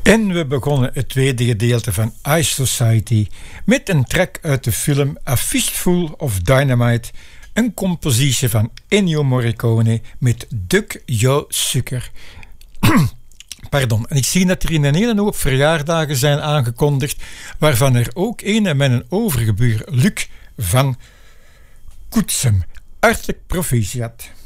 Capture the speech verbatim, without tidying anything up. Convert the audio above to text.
En we begonnen het tweede gedeelte van Ice Society met een track uit de film A Fistful of Dynamite, een compositie van Ennio Morricone met Duk Jou Sukker. Pardon, en ik zie dat er in een hele hoop verjaardagen zijn aangekondigd, waarvan er ook een met een overgebuur, Luc van Koetsem. Hartelijk proficiat.